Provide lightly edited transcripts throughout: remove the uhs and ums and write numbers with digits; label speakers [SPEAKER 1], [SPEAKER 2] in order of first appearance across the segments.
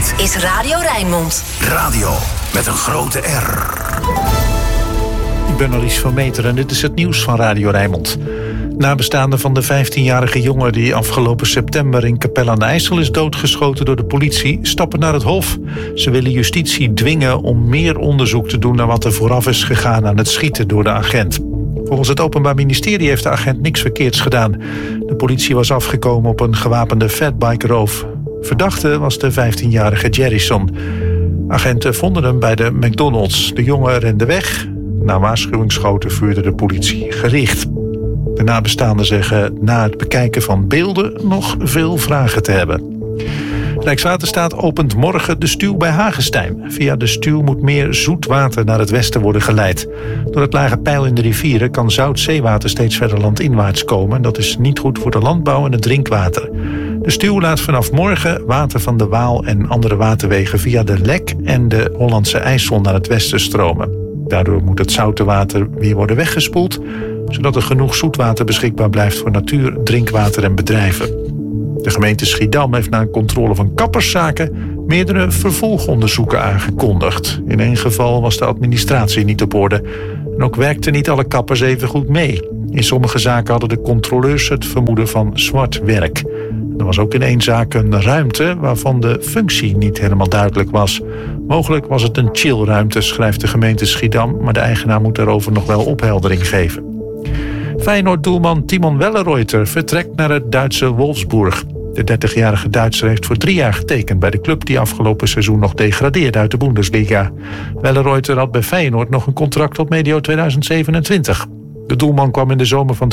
[SPEAKER 1] Dit is Radio Rijnmond.
[SPEAKER 2] Radio met een grote R.
[SPEAKER 3] Ik ben Maurice van Meter en dit is het nieuws van Radio Rijnmond. Nabestaanden van de 15-jarige jongen die afgelopen september in Capelle aan de IJssel is doodgeschoten door de politie, stappen naar het Hof. Ze willen justitie dwingen om meer onderzoek te doen naar wat er vooraf is gegaan aan het schieten door de agent. Volgens het Openbaar Ministerie heeft de agent niks verkeerds gedaan. De politie was afgekomen op een gewapende fatbike-roof. Verdachte was de 15-jarige Jerryson. Agenten vonden hem bij de McDonald's. De jongen rende weg. Na waarschuwingsschoten vuurde de politie gericht. De nabestaanden zeggen na het bekijken van beelden nog veel vragen te hebben. Rijkswaterstaat opent morgen de stuw bij Hagestein. Via de stuw moet meer zoet water naar het westen worden geleid. Door het lage peil in de rivieren kan zout zeewater steeds verder landinwaarts komen. En dat is niet goed voor de landbouw en het drinkwater. De stuw laat vanaf morgen water van de Waal en andere waterwegen via de Lek en de Hollandse IJssel naar het westen stromen. Daardoor moet het zoute water weer worden weggespoeld, zodat er genoeg zoetwater beschikbaar blijft voor natuur, drinkwater en bedrijven. De gemeente Schiedam heeft na een controle van kapperszaken meerdere vervolgonderzoeken aangekondigd. In één geval was de administratie niet op orde. En ook werkten niet alle kappers even goed mee. In sommige zaken hadden de controleurs het vermoeden van zwart werk. Er was ook in één zaak een ruimte waarvan de functie niet helemaal duidelijk was. Mogelijk was het een chillruimte, schrijft de gemeente Schiedam, maar de eigenaar moet daarover nog wel opheldering geven. Feyenoord-doelman Timon Welleroyter vertrekt naar het Duitse Wolfsburg. De 30-jarige Duitser heeft voor 3 jaar getekend bij de club die afgelopen seizoen nog degradeerde uit de Bundesliga. Welleroyter had bij Feyenoord nog een contract tot medio 2027. De doelman kwam in de zomer van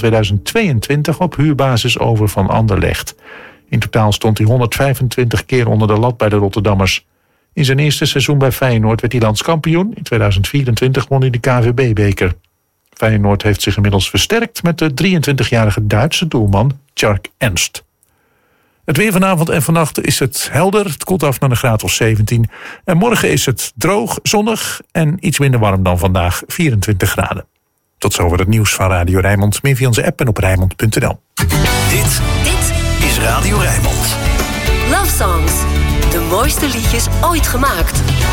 [SPEAKER 3] 2022 op huurbasis over van Anderlecht. In totaal stond hij 125 keer onder de lat bij de Rotterdammers. In zijn eerste seizoen bij Feyenoord werd hij landskampioen. In 2024 won hij de KVB-beker. Feyenoord heeft zich inmiddels versterkt met de 23-jarige Duitse doelman Tjark Ernst. Het weer vanavond en vannacht is het helder. Het koelt af naar een graad of 17. En morgen is het droog, zonnig en iets minder warm dan vandaag, 24 graden. Tot zover het nieuws van Radio Rijnmond. Meer via onze app en op Rijnmond.nl.
[SPEAKER 2] Dit is Radio Rijnmond.
[SPEAKER 1] Love Songs. De mooiste liedjes ooit gemaakt.